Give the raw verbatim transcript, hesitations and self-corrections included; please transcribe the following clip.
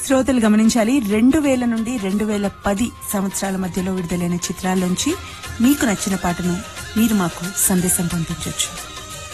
శ్రోతలు గమనించాలి, రెండు వేల నుండి రెండు వేల పది సంవత్సరాల మధ్యలో విడుదలైన చిత్రాల్లోంచి మీకు నచ్చిన పాటను మీరు మాకు సందేశం పంపించవచ్చు.